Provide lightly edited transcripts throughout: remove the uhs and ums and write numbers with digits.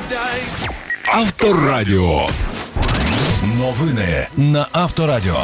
Авторадіо. Новини на Авторадіо.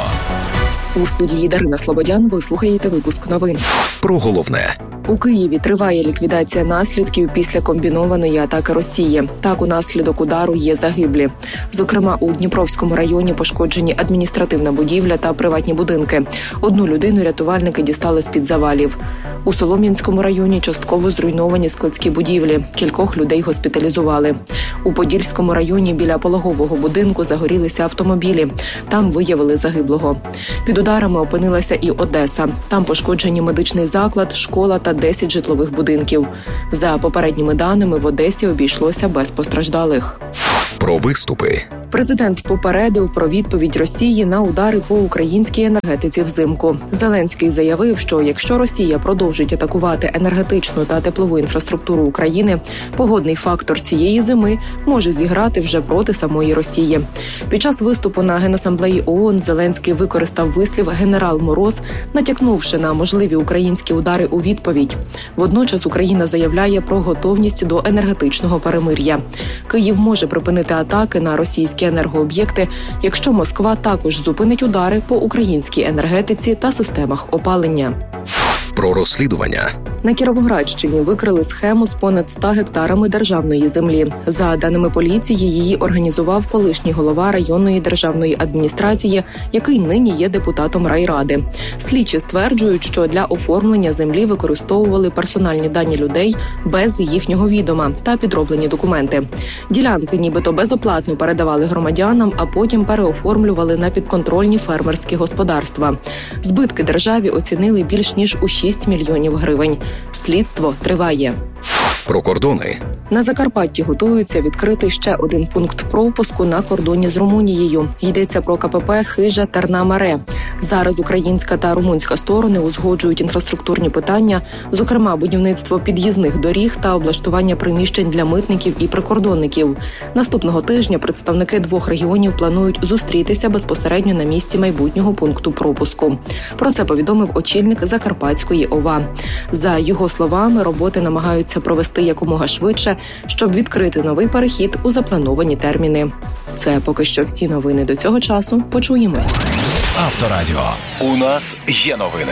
У студії Дарина Слободян ви слухаєте випуск новин. Про головне. У Києві триває ліквідація наслідків після комбінованої атаки Росії. Так, унаслідок удару є загиблі. Зокрема, у Дніпровському районі пошкоджені адміністративна будівля та приватні будинки. Одну людину рятувальники дістали з-під завалів. У Солом'янському районі частково зруйновані складські будівлі. Кількох людей госпіталізували. У Подільському районі біля пологового будинку загорілися автомобілі. Там виявили загиблого. Під ударами опинилася і Одеса. Там пошкоджені медичний заклад, школа та 10 житлових будинків. За попередніми даними, в Одесі обійшлося без постраждалих. Про виступи. Президент попередив про відповідь Росії на удари по українській енергетиці взимку. Зеленський заявив, що якщо Росія продовжить атакувати енергетичну та теплову інфраструктуру України, погодний фактор цієї зими може зіграти вже проти самої Росії. Під час виступу на Генасамблеї ООН Зеленський використав вислів «генерал Мороз», натякнувши на можливі українські удари у відповідь. Водночас Україна заявляє про готовність до енергетичного перемир'я. Київ може припинити атаки на російські енергооб'єкти, якщо Москва також зупинить удари по українській енергетиці та системах опалення. Про розслідування. На Кіровоградщині викрили схему з понад 100 гектарами державної землі. За даними поліції, її організував колишній голова районної державної адміністрації, який нині є депутатом райради. Слідчі стверджують, що для оформлення землі використовували персональні дані людей без їхнього відома та підроблені документи. Ділянки нібито безоплатно передавали громадянам, а потім переоформлювали на підконтрольні фермерські господарства. Збитки державі оцінили більш ніж у 6 мільйонів гривень. Слідство триває. Про кордони. На Закарпатті готуються відкрити ще один пункт пропуску на кордоні з Румунією. Йдеться про КПП Хижа-Терна-Маре. Зараз українська та румунська сторони узгоджують інфраструктурні питання, зокрема будівництво під'їзних доріг та облаштування приміщень для митників і прикордонників. Наступного тижня представники двох регіонів планують зустрітися безпосередньо на місці майбутнього пункту пропуску. Про це повідомив очільник Закарпатської ОВА. За його словами, роботи намагаються провести якомога швидше, щоб відкрити новий перехід у заплановані терміни. Це поки що всі новини до цього часу. Почуємось. Авторадіо. У нас є новини.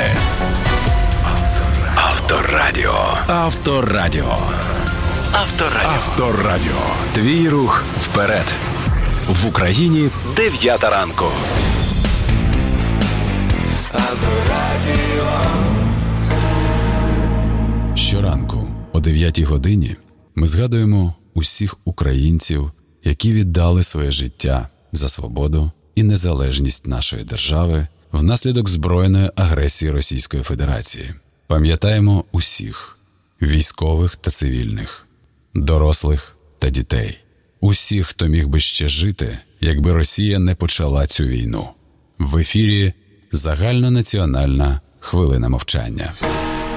Авторадіо. Авторадіо. Авторадіо. Авторадіо. Твій рух вперед. В Україні 9 ранку. Авторадіо. Щоранку о 9 годині ми згадуємо усіх українців, які віддали своє життя за свободу і незалежність нашої держави внаслідок збройної агресії Російської Федерації. Пам'ятаємо усіх – військових та цивільних, дорослих та дітей. Усіх, хто міг би ще жити, якби Росія не почала цю війну. В ефірі загальнонаціональна хвилина мовчання.